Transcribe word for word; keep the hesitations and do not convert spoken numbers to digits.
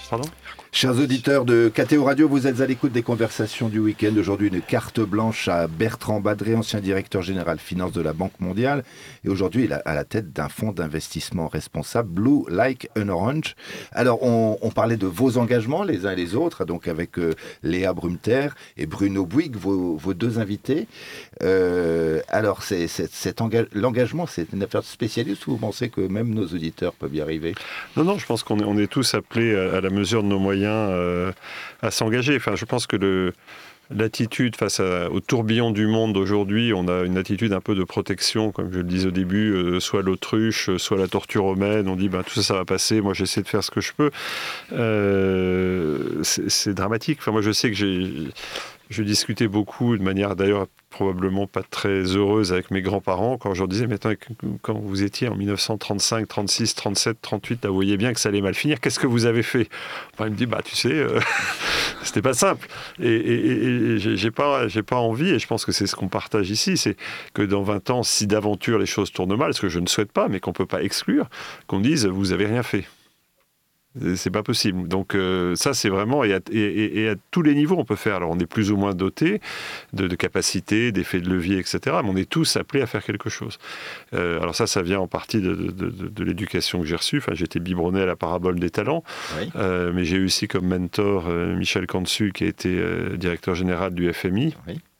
Pardon ? Chers auditeurs de K T O Radio, vous êtes à l'écoute des conversations du week-end. Aujourd'hui, une carte blanche à Bertrand Badré, ancien directeur général finance de la Banque mondiale. Et aujourd'hui, il est à la tête d'un fonds d'investissement responsable, Blue Like an Orange. Alors, on, on parlait de vos engagements, les uns et les autres, donc avec euh, Léa Brumter et Bruno Bouygues, vos, vos deux invités. Euh, alors, c'est, c'est, cet engage, l'engagement, c'est une affaire spécialiste ou vous pensez que même nos auditeurs peuvent y arriver ? Non, non, je pense qu'on est, on est tous appelés à, à la mesure de nos moyens euh, à s'engager. Enfin, je pense que le, l'attitude face à, au tourbillon du monde aujourd'hui, on a une attitude un peu de protection, comme je le disais au début, euh, soit l'autruche, soit la tortue romaine. On dit ben, tout ça, ça va passer, moi j'essaie de faire ce que je peux. Euh, c'est, c'est dramatique. Enfin, moi je sais que j'ai... Je discutais beaucoup, de manière d'ailleurs probablement pas très heureuse avec mes grands-parents, quand je leur disais, mais attends, quand vous étiez en dix-neuf cent trente-cinq, trente-six, trente-sept, trente-huit, là, vous voyez bien que ça allait mal finir, qu'est-ce que vous avez fait ? Enfin, il me dit, bah tu sais, euh, c'était pas simple. Et, et, et j'ai, j'ai, pas, j'ai pas envie, et je pense que c'est ce qu'on partage ici, c'est que dans vingt ans, si d'aventure les choses tournent mal, ce que je ne souhaite pas, mais qu'on peut pas exclure, qu'on dise, vous avez rien fait. C'est pas possible. Donc euh, ça, c'est vraiment... Et à, et, et à tous les niveaux, on peut faire. Alors, on est plus ou moins doté de, de capacités, d'effets de levier, et cetera. Mais on est tous appelés à faire quelque chose. Euh, alors ça, ça vient en partie de, de, de, de l'éducation que j'ai reçue. Enfin, j'ai été biberonné à la parabole des talents. Oui. Euh, mais j'ai eu aussi comme mentor euh, Michel Cantu, qui a été euh, directeur général du F M I. Oui.